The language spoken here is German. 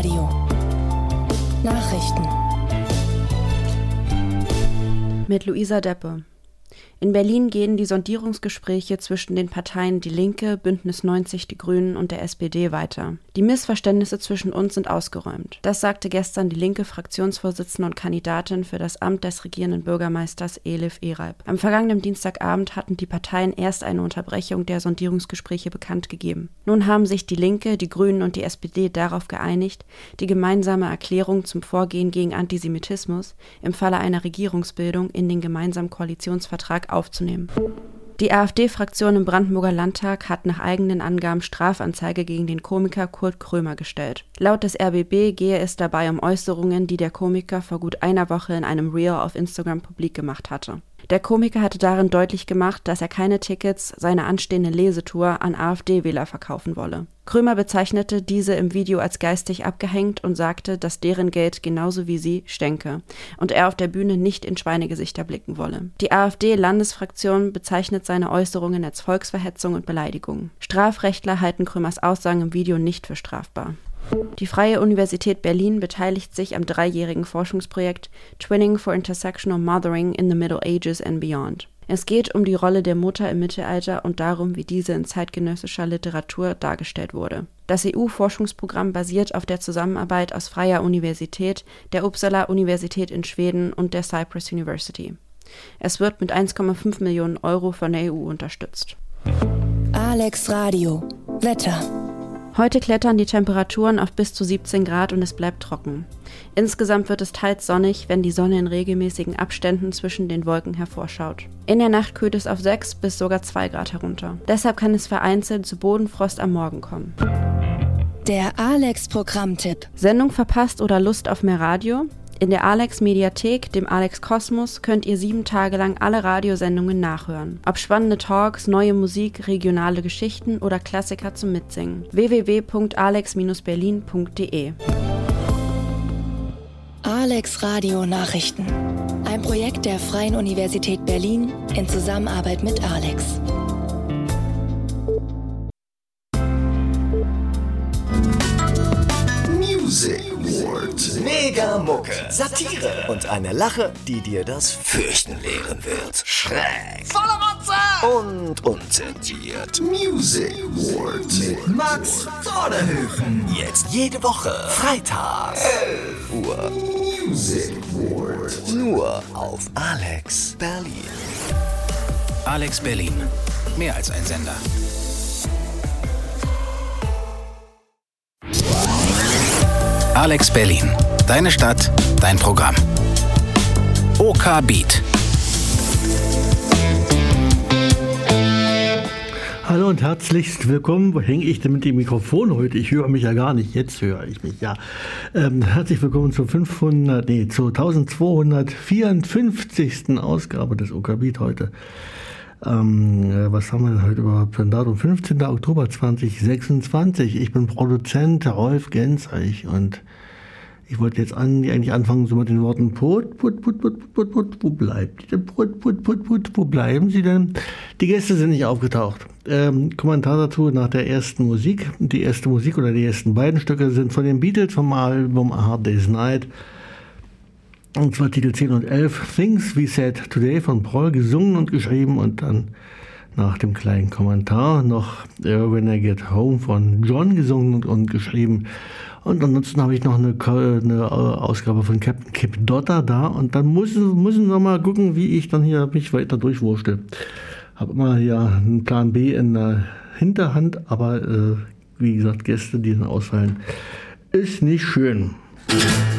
Radio Nachrichten mit Luisa Deppe. In Berlin gehen die Sondierungsgespräche zwischen den Parteien Die Linke, Bündnis 90, die Grünen und der SPD weiter. Die Missverständnisse zwischen uns sind ausgeräumt. Das sagte gestern die linke Fraktionsvorsitzende und Kandidatin für das Amt des regierenden Bürgermeisters Elif Ereib. Am vergangenen Dienstagabend hatten die Parteien erst eine Unterbrechung der Sondierungsgespräche bekannt gegeben. Nun haben sich die Linke, die Grünen und die SPD darauf geeinigt, die gemeinsame Erklärung zum Vorgehen gegen Antisemitismus im Falle einer Regierungsbildung in den gemeinsamen Koalitionsvertrag aufzunehmen. Die AfD-Fraktion im Brandenburger Landtag hat nach eigenen Angaben Strafanzeige gegen den Komiker Kurt Krömer gestellt. Laut des RBB gehe es dabei um Äußerungen, die der Komiker vor gut einer Woche in einem Reel auf Instagram publik gemacht hatte. Der Komiker hatte darin deutlich gemacht, dass er keine Tickets seiner anstehenden Lesetour an AfD-Wähler verkaufen wolle. Krömer bezeichnete diese im Video als geistig abgehängt und sagte, dass deren Geld genauso wie sie stänke und er auf der Bühne nicht in Schweinegesichter blicken wolle. Die AfD-Landesfraktion bezeichnet seine Äußerungen als Volksverhetzung und Beleidigung. Strafrechtler halten Krömers Aussagen im Video nicht für strafbar. Die Freie Universität Berlin beteiligt sich am 3-jährigen Forschungsprojekt Twinning for Intersectional Mothering in the Middle Ages and Beyond. Es geht um die Rolle der Mutter im Mittelalter und darum, wie diese in zeitgenössischer Literatur dargestellt wurde. Das EU-Forschungsprogramm basiert auf der Zusammenarbeit aus Freie Universität, der Uppsala-Universität in Schweden und der Cyprus University. Es wird mit 1,5 Millionen Euro von der EU unterstützt. Alex Radio Wetter. Heute klettern die Temperaturen auf bis zu 17 Grad und es bleibt trocken. Insgesamt wird es teils sonnig, wenn die Sonne in regelmäßigen Abständen zwischen den Wolken hervorschaut. In der Nacht kühlt es auf 6 bis sogar 2 Grad herunter. Deshalb kann es vereinzelt zu Bodenfrost am Morgen kommen. Der Alex-Programmtipp. Sendung verpasst oder Lust auf mehr Radio? In der Alex-Mediathek, dem Alex-Kosmos, könnt ihr 7 Tage lang alle Radiosendungen nachhören. Ob spannende Talks, neue Musik, regionale Geschichten oder Klassiker zum Mitsingen. www.alex-berlin.de Alex Radio Nachrichten. Ein Projekt der Freien Universität Berlin in Zusammenarbeit mit Alex. Music World. Mega Mucke, Satire und eine Lache, die dir das Fürchten lehren wird. Schräg, voller Rotze und unzensiert. Music World mit Max Vorderhöfen. Jetzt jede Woche, Freitag, 11 Uhr. Music World. Nur auf Alex Berlin. Alex Berlin. Mehr als ein Sender. Alex Berlin. Deine Stadt, dein Programm. OK Beat. Hallo und herzlichst willkommen. Wo hänge ich denn mit dem Mikrofon heute? Ich höre mich ja gar nicht. Jetzt höre ich mich, ja. Herzlich willkommen zur 1254. Ausgabe des OK Beat heute. Was haben wir denn heute überhaupt für ein Datum? 15. Oktober 2026. Ich bin Produzent Rolf Genzeich und ich wollte jetzt eigentlich anfangen so mit den Worten Put, wo bleibt die denn? Put, wo bleiben sie denn? Die Gäste sind nicht aufgetaucht. Kommentar dazu nach der ersten Musik. Die erste Musik oder die ersten beiden Stücke sind von den Beatles vom Album A Hard Day's Night. Und zwar Titel 10 und 11, Things We Said Today von Paul, gesungen und geschrieben und dann nach dem kleinen Kommentar noch When I Get Home von John, gesungen und geschrieben. Und ansonsten habe ich noch eine Ausgabe von Captain Kip Dotter da und dann müssen wir mal gucken, wie ich dann hier mich weiter durchwurstel. Habe immer hier einen Plan B in der Hinterhand, aber wie gesagt, Gäste, die dann ausfallen, ist nicht schön.